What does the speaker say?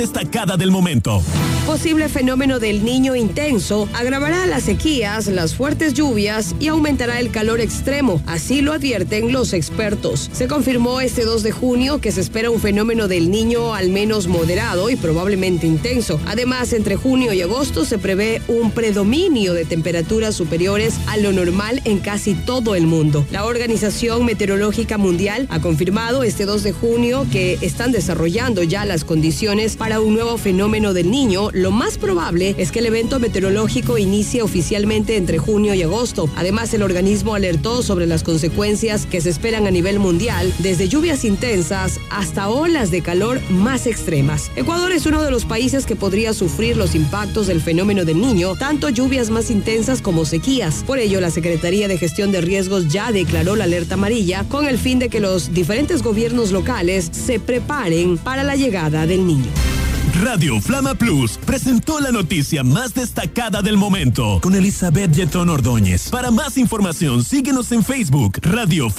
destacada del momento. Posible fenómeno del Niño intenso agravará las sequías, las fuertes lluvias y aumentará el calor extremo. Así lo advierten los expertos. Se confirmó este 2 de junio que se espera un fenómeno del Niño al menos moderado y probablemente intenso. Además, entre junio y agosto se prevé un predominio de temperaturas superiores a lo normal en casi todo el mundo. La Organización Meteorológica Mundial ha confirmado este 2 de junio que están desarrollando ya las condiciones para un nuevo fenómeno del Niño. Lo más probable es que el evento meteorológico inicie oficialmente entre junio y agosto. Además, el organismo alertó sobre las consecuencias que se esperan a nivel mundial, desde lluvias intensas hasta olas de calor más extremas. Ecuador es uno de los países que podría sufrir los impactos del fenómeno del Niño, tanto lluvias más intensas como sequías. Por ello, la Secretaría de Gestión de Riesgos ya declaró la alerta amarilla con el fin de que los diferentes gobiernos locales se preparen para la llegada del Niño. Radio Flama Plus presentó la noticia más destacada del momento con Elizabeth Yetón Ordóñez. Para más información, síguenos en Facebook, Radio